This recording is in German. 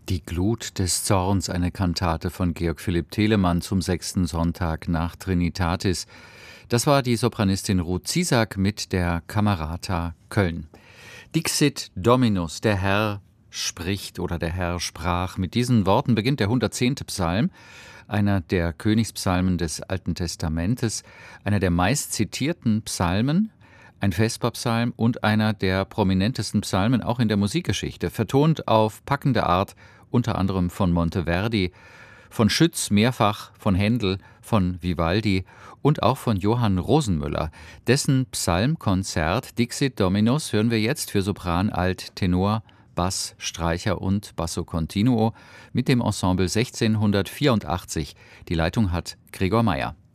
Die Glut des Zorns, eine Kantate von Georg Philipp Telemann zum 6. Sonntag nach Trinitatis. Das war die Sopranistin Ruth Ziesak mit der Camerata Köln. Dixit Dominus, der Herr spricht oder der Herr sprach. Mit diesen Worten beginnt der 110. Psalm, einer der Königspsalmen des Alten Testamentes, einer der meistzitierten Psalmen, ein Vesperpsalm und einer der prominentesten Psalmen auch in der Musikgeschichte, vertont auf packende Art, unter anderem von Monteverdi, von Schütz mehrfach, von Händel, von Vivaldi und auch von Johann Rosenmüller. Dessen Psalmkonzert Dixit Dominus hören wir jetzt für Sopran, Alt, Tenor, Bass, Streicher und Basso Continuo mit dem Ensemble 1684. Die Leitung hat Gregor Meyer.